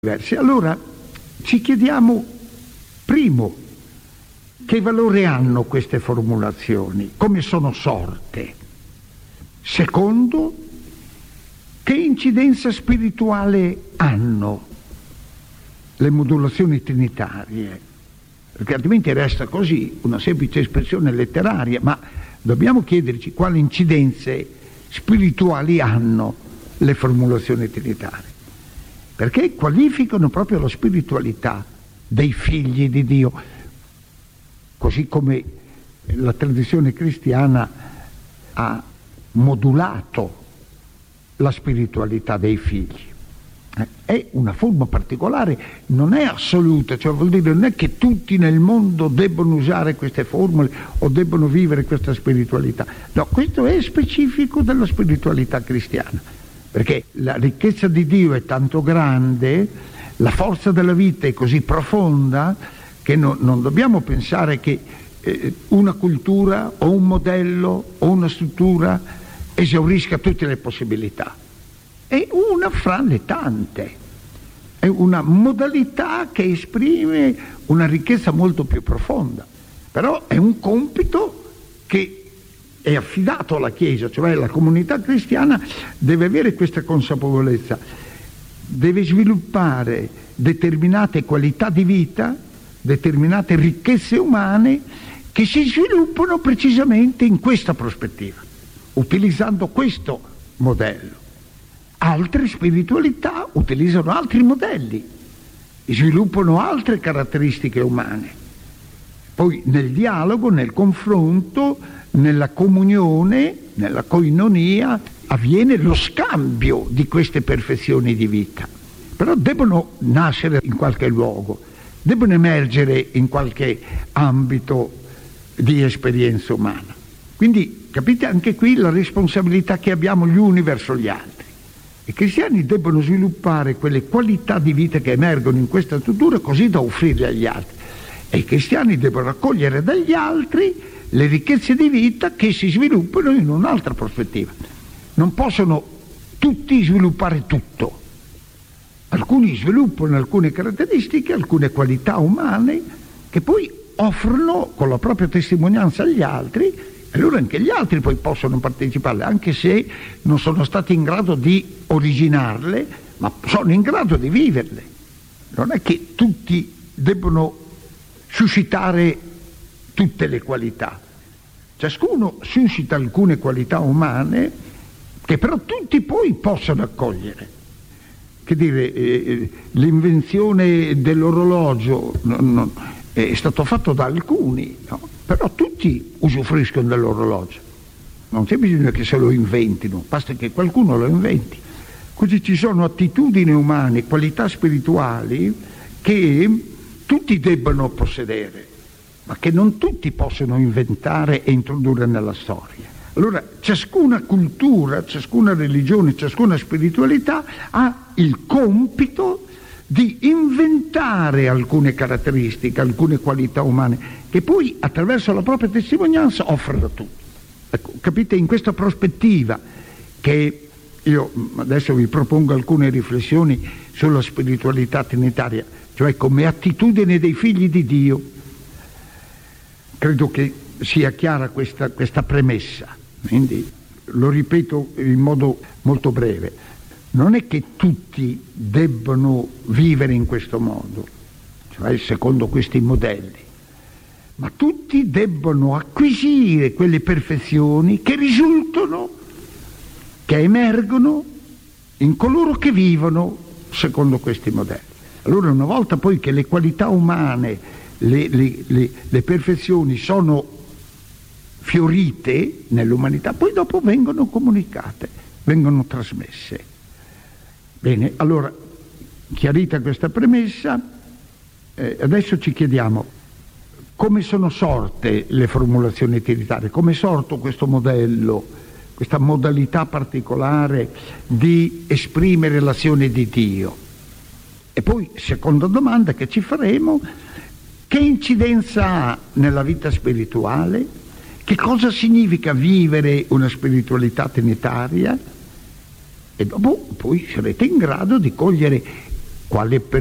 diversi. Allora ci chiediamo, primo, che valore hanno queste formulazioni, come sono sorte. Secondo, che incidenza spirituale hanno le modulazioni trinitarie, perché altrimenti resta così una semplice espressione letteraria, ma dobbiamo chiederci quali incidenze spirituali hanno le formulazioni trinitarie, perché qualificano proprio la spiritualità dei figli di Dio, così come la tradizione cristiana ha modulato la spiritualità dei figli. È una forma particolare, non è assoluta, cioè vuol dire non è che tutti nel mondo debbono usare queste formule o debbono vivere questa spiritualità. No, questo è specifico della spiritualità cristiana, perché la ricchezza di Dio è tanto grande, la forza della vita è così profonda che non dobbiamo pensare che una cultura o un modello o una struttura esaurisca tutte le possibilità. È una fra le tante, è una modalità che esprime una ricchezza molto più profonda, però è un compito che è affidato alla Chiesa, cioè la comunità cristiana deve avere questa consapevolezza, deve sviluppare determinate qualità di vita, determinate ricchezze umane che si sviluppano precisamente in questa prospettiva, utilizzando questo modello. Altre spiritualità utilizzano altri modelli, sviluppano altre caratteristiche umane. Poi nel dialogo, nel confronto, nella comunione, nella koinonia, avviene lo scambio di queste perfezioni di vita. Però debbono nascere in qualche luogo, debbono emergere in qualche ambito di esperienza umana. Quindi capite anche qui la responsabilità che abbiamo gli uni verso gli altri. I cristiani debbono sviluppare quelle qualità di vita che emergono in questa struttura così da offrirle agli altri. E i cristiani debbono raccogliere dagli altri le ricchezze di vita che si sviluppano in un'altra prospettiva. Non possono tutti sviluppare tutto. Alcuni sviluppano alcune caratteristiche, alcune qualità umane che poi offrono con la propria testimonianza agli altri. E allora anche gli altri poi possono partecipare, anche se non sono stati in grado di originarle, ma sono in grado di viverle. Non è che tutti debbono suscitare tutte le qualità. Ciascuno suscita alcune qualità umane che però tutti poi possono accogliere. Che dire, l'invenzione dell'orologio è stato fatto da alcuni, no? Però tutti usufruiscono dell'orologio, non c'è bisogno che se lo inventino, basta che qualcuno lo inventi. Così ci sono attitudini umane, qualità spirituali che tutti debbono possedere, ma che non tutti possono inventare e introdurre nella storia. Allora ciascuna cultura, ciascuna religione, ciascuna spiritualità ha il compito di inventare alcune caratteristiche, alcune qualità umane, che poi attraverso la propria testimonianza offrono a tutti. Ecco, capite, in questa prospettiva che io adesso vi propongo alcune riflessioni sulla spiritualità trinitaria, cioè come attitudine dei figli di Dio. Credo che sia chiara questa premessa, quindi lo ripeto in modo molto breve. Non è che tutti debbano vivere in questo modo, cioè secondo questi modelli, ma tutti debbono acquisire quelle perfezioni che risultano, che emergono in coloro che vivono secondo questi modelli. Allora una volta poi che le qualità umane, le perfezioni sono fiorite nell'umanità, poi dopo vengono comunicate, vengono trasmesse. Bene, allora, chiarita questa premessa, adesso ci chiediamo come sono sorte le formulazioni trinitarie, come è sorto questo modello, questa modalità particolare di esprimere l'azione di Dio. E poi, seconda domanda che ci faremo, che incidenza ha nella vita spirituale? Che cosa significa vivere una spiritualità trinitaria? E dopo poi sarete in grado di cogliere quale